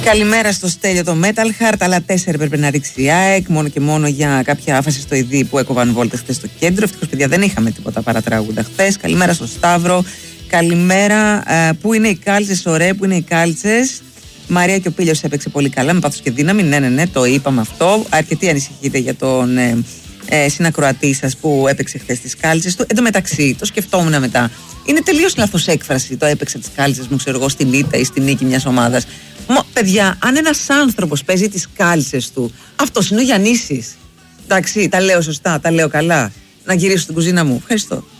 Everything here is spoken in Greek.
Καλημέρα στο Στέλιο το Metal Heart, αλλά 4 έπρεπε να ρίξει η ΑΕΚ, μόνο και μόνο για κάποια άφαση στο ειδή που έκοβαν βόλτες χθες στο κέντρο. Ευτυχώς, παιδιά, δεν είχαμε τίποτα παρατράγοντα χθες. Καλημέρα στο Σταύρο. Καλημέρα. Πού είναι οι κάλτσες, ωραία, πού είναι οι κάλτσες. Μαρία και ο Πήλιος έπαιξε πολύ καλά, με πάθος και δύναμη. Ναι, το είπαμε αυτό. Αρκετοί ανησυχείτε για τον συνακροατή σας που έπαιξε χθες τις κάλτσες του. Εν τω μεταξύ, το σκεφτόμουν μετά. Είναι τελείως λάθος έκφραση το έπαιξε τις κάλτσες μου, ξέρω εγώ, στην ήττα ή στην νίκη μιας ομάδας. Παιδιά, αν ένας άνθρωπος παίζει τις κάλτσες του, αυτός είναι ο Γιαννίσης. Εντάξει, τα λέω σωστά, τα λέω καλά. Να γυρίσω στην κουζίνα μου. Ευχαριστώ.